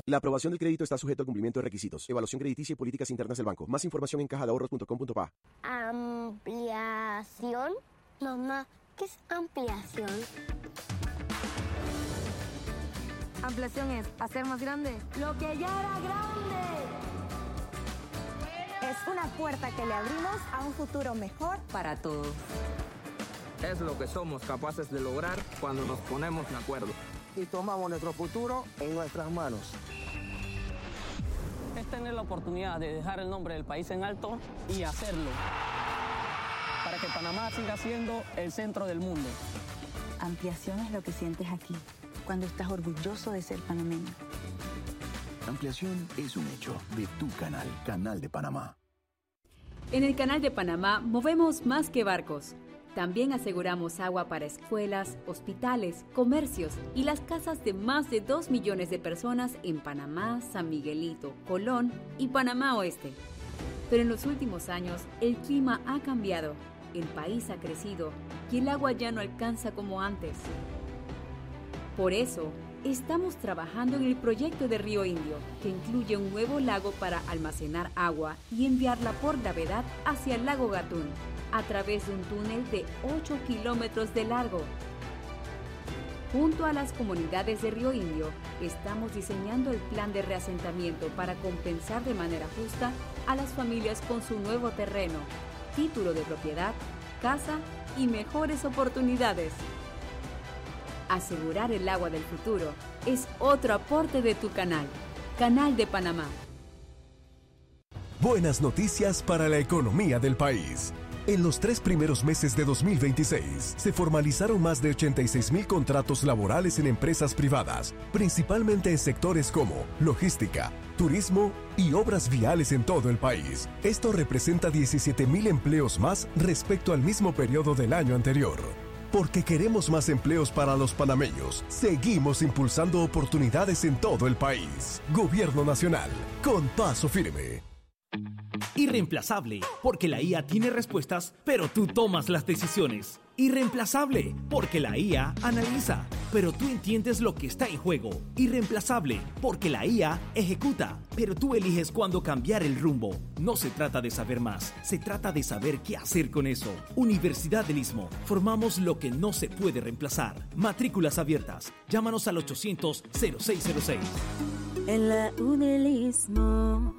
La aprobación del crédito está sujeto al cumplimiento de requisitos, evaluación crediticia y políticas internas del banco. Más información en cajadahorros.com.pa. Ampliación. Mamá, ¿qué es ampliación? Ampliación es hacer más grande lo que ya era grande. Es una puerta que le abrimos a un futuro mejor Para todos. Es lo que somos capaces de lograr cuando nos ponemos de acuerdo. Y tomamos nuestro futuro en nuestras manos. Es tener la oportunidad de dejar el nombre del país en alto y hacerlo para que Panamá siga siendo el centro del mundo. Ampliación es lo que sientes aquí, cuando estás orgulloso de ser panameño. Ampliación es un hecho de tu canal, Canal de Panamá. En el Canal de Panamá movemos más que barcos. También aseguramos agua para escuelas, hospitales, comercios y las casas de más de 2 millones de personas en Panamá, San Miguelito, Colón y Panamá Oeste. Pero en los últimos años, el clima ha cambiado, el país ha crecido y el agua ya no alcanza como antes. Por eso, estamos trabajando en el proyecto de Río Indio, que incluye un nuevo lago para almacenar agua y enviarla por gravedad hacia el lago Gatún, a través de un túnel de 8 kilómetros de largo. Junto a las comunidades de Río Indio, estamos diseñando el plan de reasentamiento para compensar de manera justa a las familias con su nuevo terreno, título de propiedad, casa y mejores oportunidades. Asegurar el agua del futuro es otro aporte de tu canal, Canal de Panamá. Buenas noticias para la economía del país. En los 3 primeros meses de 2026, se formalizaron más de 86,000 contratos laborales en empresas privadas, principalmente en sectores como logística, turismo y obras viales en todo el país. Esto representa 17,000 empleos más respecto al mismo periodo del año anterior. Porque queremos más empleos para los panameños, seguimos impulsando oportunidades en todo el país. Gobierno Nacional, con paso firme. Irreemplazable, porque la IA tiene respuestas, pero tú tomas las decisiones. Irreemplazable, porque la IA analiza, pero tú entiendes lo que está en juego. Irreemplazable, porque la IA ejecuta, pero tú eliges cuándo cambiar el rumbo. No se trata de saber más, se trata de saber qué hacer con eso. Universidad del Istmo, formamos lo que no se puede reemplazar. Matrículas abiertas, llámanos al 800-0606. En la UNEL Istmo.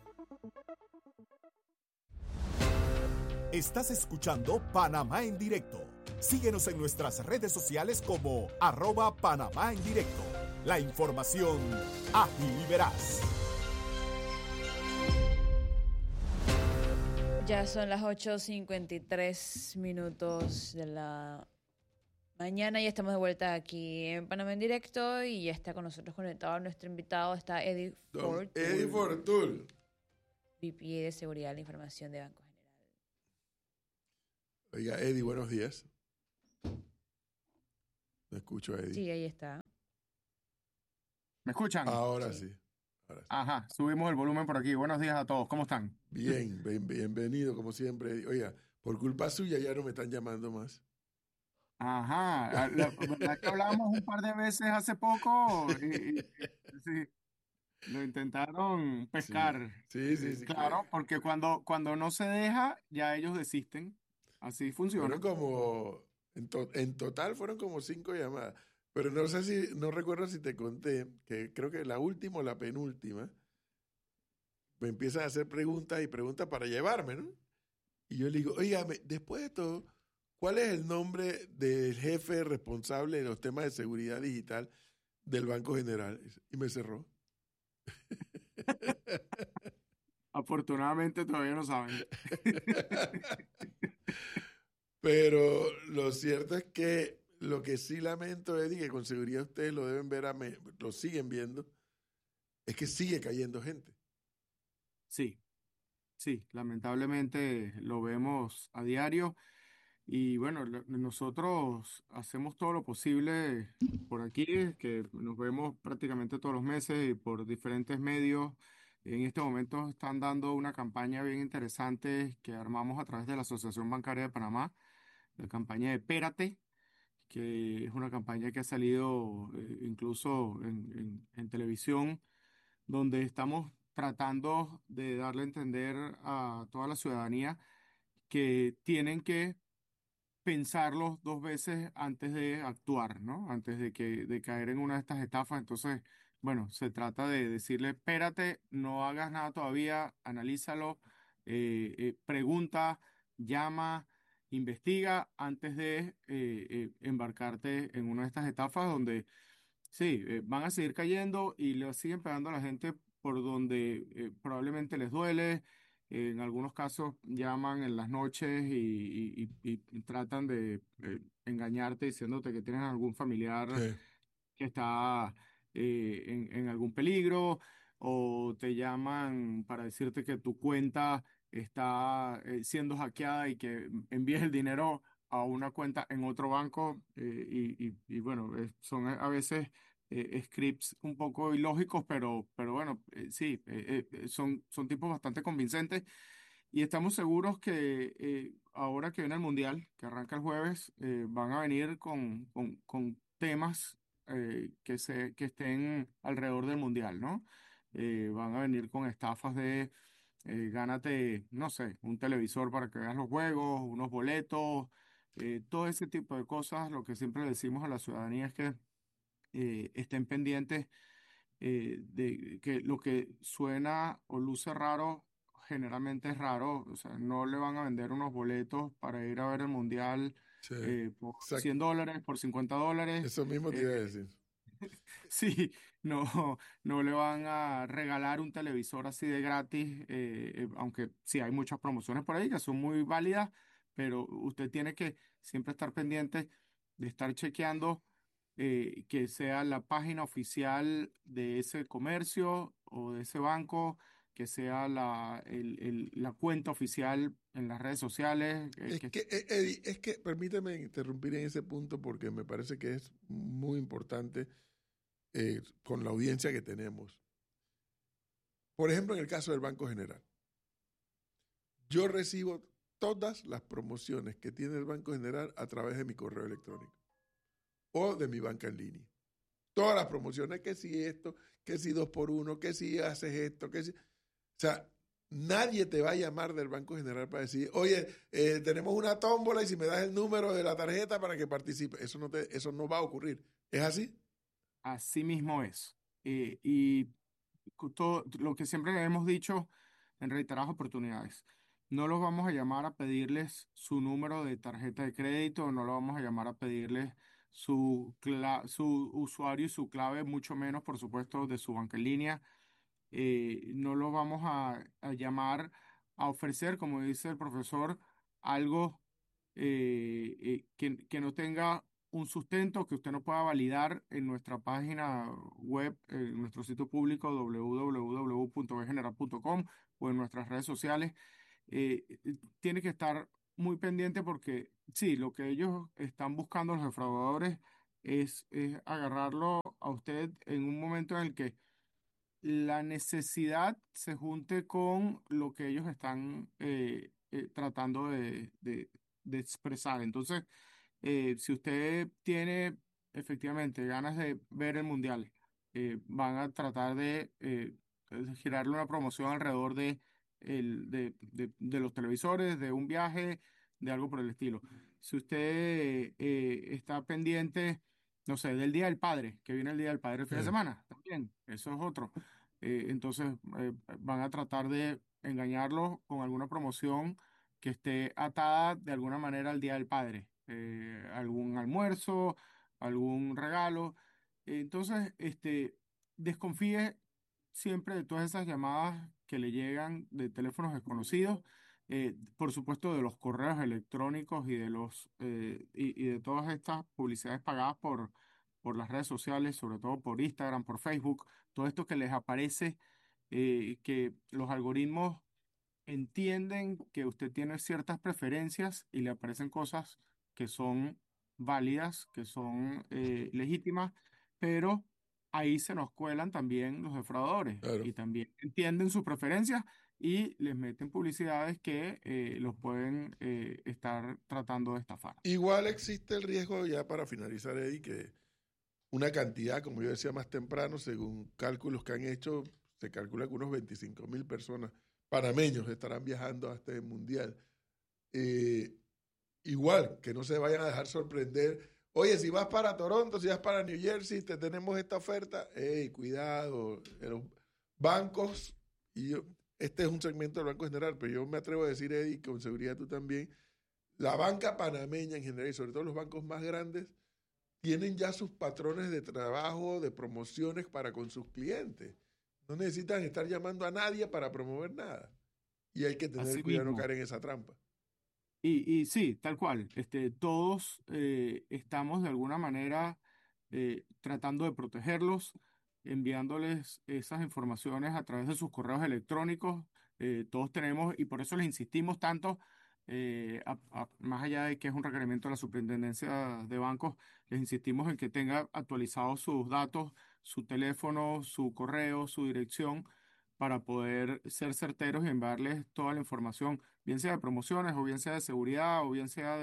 Estás escuchando Panamá en Directo. Síguenos en nuestras redes sociales como @Panamá en Directo. La información ágil y veraz. Ya son las 8:53 de la mañana y estamos de vuelta aquí en Panamá en Directo y ya está con nosotros conectado nuestro invitado, está Eddie Fortul. Eddie Fortul. VP de Seguridad de la Información de Banco General. Oiga, Eddie, buenos días. No escucho a Eddie. Sí, ahí está. ¿Me escuchan? Ahora sí. Ajá, subimos el volumen por aquí. Buenos días a todos. ¿Cómo están? Bien, bienvenido como siempre, Eddie. Oiga, por culpa suya ya no me están llamando más. Ajá, ¿verdad que hablamos un par de veces hace poco? Sí, lo intentaron pescar. Sí. Claro, porque cuando no se deja, ya ellos desisten. Así funciona. Fueron como, en total fueron como 5 llamadas. Pero no recuerdo si te conté, que creo que la última o la penúltima, me empiezan a hacer preguntas y preguntas para llevarme, ¿no? Y yo le digo, oígame, después de todo, ¿cuál es el nombre del jefe responsable de los temas de seguridad digital del Banco General? Y me cerró. Afortunadamente todavía no saben. Pero lo cierto es que lo que sí lamento, Eddie, que con seguridad ustedes lo deben ver, lo siguen viendo, es que sigue cayendo gente. Sí, lamentablemente lo vemos a diario. Y bueno, nosotros hacemos todo lo posible por aquí, que nos vemos prácticamente todos los meses y por diferentes medios. En este momento están dando una campaña bien interesante que armamos a través de la Asociación Bancaria de Panamá, la campaña de Pérate, que es una campaña que ha salido incluso en televisión donde estamos tratando de darle a entender a toda la ciudadanía que tienen que pensarlo dos veces antes de actuar, ¿no? Antes de caer en una de estas estafas. Entonces, bueno, se trata de decirle, espérate, no hagas nada todavía, analízalo, pregunta, llama, investiga antes de embarcarte en una de estas estafas donde sí, van a seguir cayendo y le siguen pegando a la gente por donde probablemente les duele. En algunos casos llaman en las noches y tratan de engañarte diciéndote que tienen algún familiar que está en algún peligro, o te llaman para decirte que tu cuenta está siendo hackeada y que envíes el dinero a una cuenta en otro banco, y bueno, son a veces scripts un poco ilógicos, pero bueno, sí, son tipos bastante convincentes. Y estamos seguros que ahora que viene el Mundial, que arranca el jueves, van a venir con temas que estén alrededor del Mundial, ¿no? Van a venir con estafas de gánate, no sé, un televisor para que veas los juegos, unos boletos, todo ese tipo de cosas. Lo que siempre le decimos a la ciudadanía es que estén pendientes de que lo que suena o luce raro generalmente es raro. O sea, no le van a vender unos boletos para ir a ver el Mundial por $100, por $50. Eso mismo te iba a decir. Sí, no le van a regalar un televisor así de gratis, aunque sí hay muchas promociones por ahí que son muy válidas, pero usted tiene que siempre estar pendiente de estar chequeando que sea la página oficial de ese comercio o de ese banco, que sea la cuenta oficial en las redes sociales. Eddie, es que permíteme interrumpir en ese punto porque me parece que es muy importante con la audiencia que tenemos. Por ejemplo, en el caso del Banco General, yo recibo todas las promociones que tiene el Banco General a través de mi correo electrónico o de mi banca en línea. Todas las promociones, que si esto, que si 2x1, que si haces esto, que si... O sea, nadie te va a llamar del Banco General para decir, oye, tenemos una tómbola y si me das el número de la tarjeta para que participe. Eso no va a ocurrir. ¿Es así? Así mismo es. Y todo lo que siempre hemos dicho en reiteradas oportunidades. No los vamos a llamar a pedirles su número de tarjeta de crédito, no los vamos a llamar a pedirles su usuario y su clave, mucho menos, por supuesto, de su banca en línea. No los vamos a llamar a ofrecer, como dice el profesor, algo que no tenga un sustento, que usted no pueda validar en nuestra página web, en nuestro sitio público www.bgeneral.com o en nuestras redes sociales. Tiene que estar muy pendiente porque sí, lo que ellos están buscando, los defraudadores, es agarrarlo a usted en un momento en el que la necesidad se junte con lo que ellos están tratando de expresar. Entonces, si usted tiene efectivamente ganas de ver el Mundial, van a tratar de girarle una promoción alrededor de los televisores, de un viaje, de algo por el estilo. Si usted está pendiente, no sé, del Día del Padre, que viene el Día del Padre el fin de semana, también, eso es otro. Entonces, van a tratar de engañarlos con alguna promoción que esté atada de alguna manera al Día del Padre, algún almuerzo, algún regalo. Entonces, desconfíe siempre de todas esas llamadas que le llegan de teléfonos desconocidos, por supuesto de los correos electrónicos y y de todas estas publicidades pagadas por las redes sociales, sobre todo por Instagram, por Facebook, todo esto que les aparece, que los algoritmos entienden que usted tiene ciertas preferencias y le aparecen cosas que son válidas, que son legítimas, pero ahí se nos cuelan también los defraudadores y también entienden sus preferencias y les meten publicidades que los pueden estar tratando de estafar. Igual existe el riesgo, ya para finalizar, Eddie, que una cantidad, como yo decía más temprano, según cálculos que han hecho, se calcula que unos 25.000 personas panameños estarán viajando a este mundial. Igual, que no se vayan a dejar sorprender. Oye, si vas para Toronto, si vas para New Jersey, te tenemos esta oferta. ¡Ey, cuidado! Los bancos, este es un segmento del Banco General, pero yo me atrevo a decir, Eddie, con seguridad tú también, la banca panameña en general, y sobre todo los bancos más grandes, tienen ya sus patrones de trabajo, de promociones para con sus clientes. No necesitan estar llamando a nadie para promover nada. Y hay que tener cuidado de no caer en esa trampa. Y sí, tal cual. Todos estamos de alguna manera tratando de protegerlos, enviándoles esas informaciones a través de sus correos electrónicos. Todos tenemos, y por eso les insistimos tanto, más allá de que es un requerimiento de la Superintendencia de Bancos, les insistimos en que tenga actualizados sus datos, su teléfono, su correo, su dirección, para poder ser certeros y enviarles toda la información, bien sea de promociones, o bien sea de seguridad, o bien sea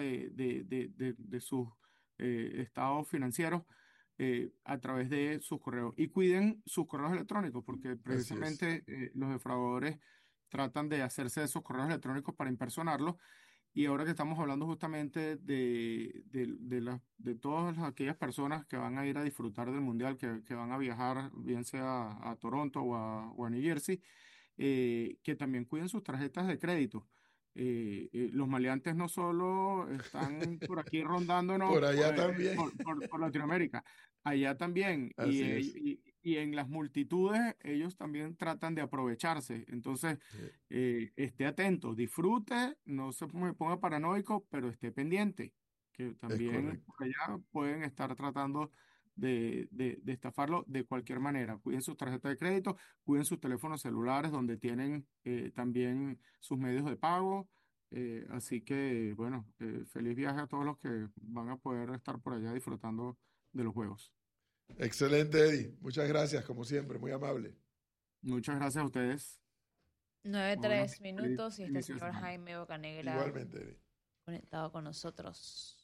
de sus estados financieros, a través de sus correos. Y cuiden sus correos electrónicos, porque precisamente los defraudadores tratan de hacerse de esos correos electrónicos para impersonarlos. Y ahora que estamos hablando justamente de todas aquellas personas que van a ir a disfrutar del Mundial, que van a viajar, bien sea a Toronto o a New Jersey, que también cuiden sus tarjetas de crédito. Los maleantes no solo están por aquí rondándonos por allá también. Por Latinoamérica, allá también. Y en las multitudes ellos también tratan de aprovecharse. Entonces, esté atento, disfrute, no se ponga paranoico, pero esté pendiente, que también por allá pueden estar tratando de estafarlo de cualquier manera. Cuiden sus tarjetas de crédito, cuiden sus teléfonos celulares donde tienen también sus medios de pago. Así que, bueno, feliz viaje a todos los que van a poder estar por allá disfrutando de los juegos. Excelente, Eddie. Muchas gracias, como siempre, muy amable. Muchas gracias a ustedes. 9:03 minutos y este señor Jaime Bocanegra igualmente, Eddie, conectado con nosotros.